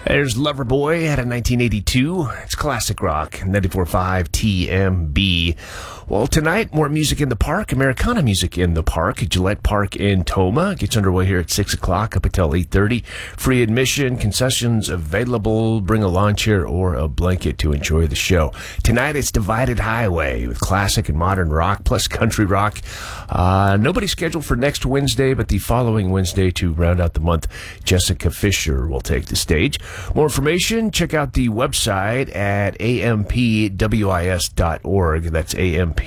There's Loverboy out of 1982. It's classic rock, 94.5 TMB. Well, tonight, more music in the park, Americana music in the park, Gillette Park in Toma. Gets underway here at 6 o'clock up until 8:30. Free admission, concessions available. Bring a lawn chair or a blanket to enjoy the show. Tonight, it's Divided Highway with classic and modern rock plus country rock. Nobody's scheduled for next Wednesday, but the following Wednesday to round out the month, Jessica Fisher will take the stage. More information, check out the website at ampwis.org. That's ampwis.org.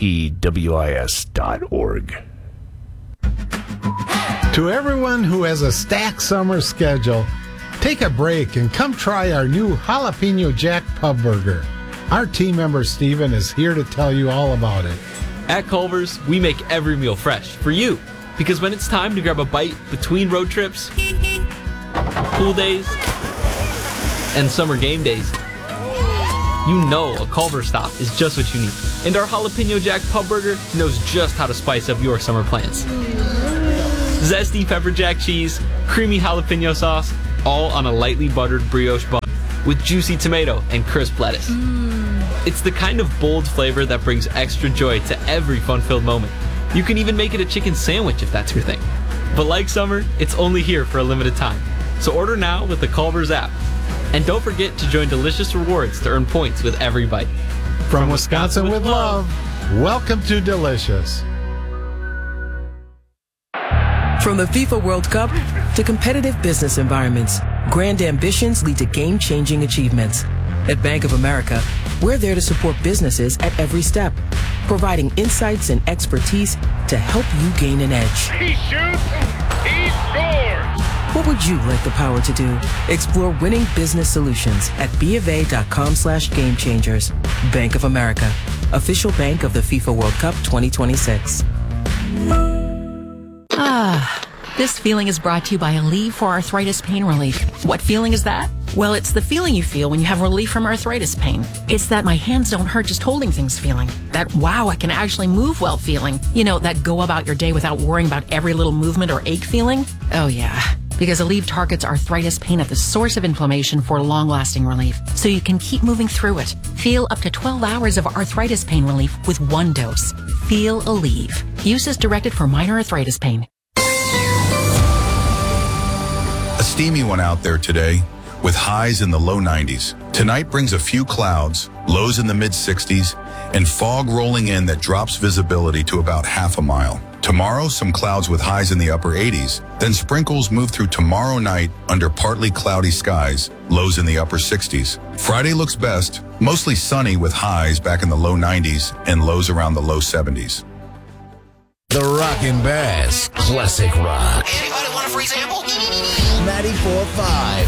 To everyone who has a stacked summer schedule, take a break and come try our new Jalapeno Jack Pub Burger. Our team member Steven is here to tell you all about it. At Culver's, we make every meal fresh for you. Because when it's time to grab a bite between road trips, pool days, and summer game days, you know a Culver's stop is just what you need. And our Jalapeno Jack Pub Burger knows just how to spice up your summer plans. Zesty pepper jack cheese, creamy jalapeno sauce, all on a lightly buttered brioche bun with juicy tomato and crisp lettuce. It's the kind of bold flavor that brings extra joy to every fun-filled moment. You can even make it a chicken sandwich if that's your thing. But like summer, it's only here for a limited time. So order now with the Culver's app. And don't forget to join Delicious Rewards to earn points with every bite. From Wisconsin with love, welcome to Delicious. From the FIFA World Cup to competitive business environments, grand ambitions lead to game-changing achievements. At Bank of America, we're there to support businesses at every step, providing insights and expertise to help you gain an edge. He shoots, he scores! What would you like the power to do? Explore winning business solutions at BofA.com/gamechangers. Bank of America, official bank of the FIFA World Cup 2026. This feeling is brought to you by Aleve for Arthritis Pain Relief. What feeling is that? Well, it's the feeling you feel when you have relief from arthritis pain. It's that my hands don't hurt just holding things feeling. That wow, I can actually move well feeling. You know, that go about your day without worrying about every little movement or ache feeling. Oh yeah. Because Aleve targets arthritis pain at the source of inflammation for long-lasting relief, so you can keep moving through it. Feel up to 12 hours of arthritis pain relief with one dose. Feel Aleve. Use is directed for minor arthritis pain. A steamy one out there today, with highs in the low 90s. Tonight brings a few clouds, lows in the mid-60s, and fog rolling in that drops visibility to about half a mile. Tomorrow, some clouds with highs in the upper 80s, then sprinkles move through tomorrow night under partly cloudy skies, lows in the upper 60s. Friday looks best, mostly sunny with highs back in the low 90s and lows around the low 70s. The Rockin' Bass Classic Rock. Anybody want a free sample? 94.5